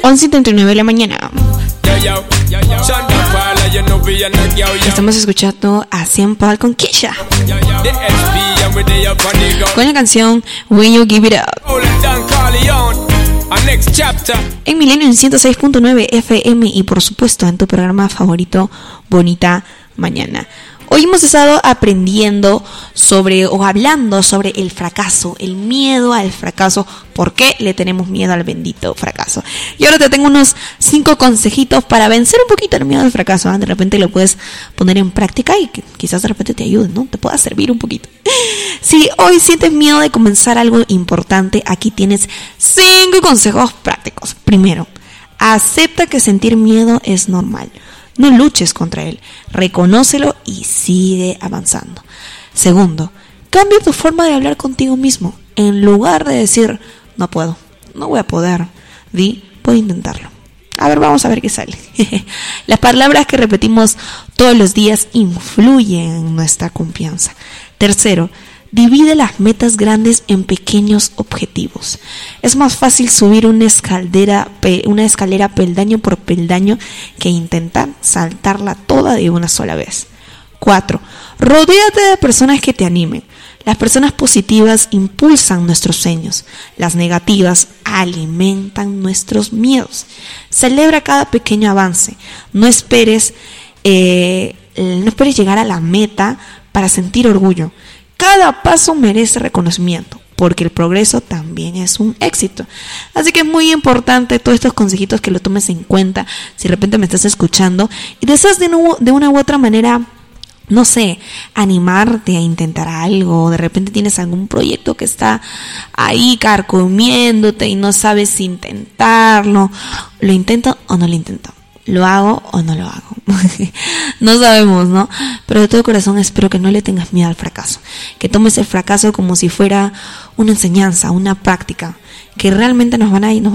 11:39 de la mañana. Estamos escuchando a Sean Paul con Keisha, con la canción When You Give It Up, en Milenio en 106.9 FM y por supuesto en tu programa favorito Bonita Mañana. Hoy hemos estado aprendiendo hablando sobre el fracaso, el miedo al fracaso. ¿Por qué le tenemos miedo al bendito fracaso? Y ahora te tengo unos 5 consejitos para vencer un poquito el miedo al fracaso. De repente lo puedes poner en práctica y quizás de repente te ayude, ¿no? Te pueda servir un poquito. Si hoy sientes miedo de comenzar algo importante, aquí tienes 5 consejos prácticos. Primero, acepta que sentir miedo es normal. No luches contra él, reconócelo y sigue avanzando. Segundo, cambia tu forma de hablar contigo mismo. En lugar de decir, no puedo, no voy a poder, di, puedo intentarlo. A ver, vamos a ver qué sale. Las palabras que repetimos todos los días influyen en nuestra confianza. Tercero, divide las metas grandes en pequeños objetivos. Es más fácil subir una escalera peldaño por peldaño que intentar saltarla toda de una sola vez. 4. Rodéate de personas que te animen. Las personas positivas impulsan nuestros sueños. Las negativas alimentan nuestros miedos. Celebra cada pequeño avance. No esperes llegar a la meta para sentir orgullo. Cada paso merece reconocimiento, porque el progreso también es un éxito. Así que es muy importante todos estos consejitos que lo tomes en cuenta si de repente me estás escuchando y deseas de una u otra manera, no sé, animarte a intentar algo. De repente tienes algún proyecto que está ahí carcomiéndote y no sabes si intentarlo. ¿Lo intento o no lo intento? ¿Lo hago o no lo hago? No sabemos, ¿no? Pero de todo corazón espero que no le tengas miedo al fracaso. Que tomes el fracaso como si fuera una enseñanza, una práctica, que realmente nos va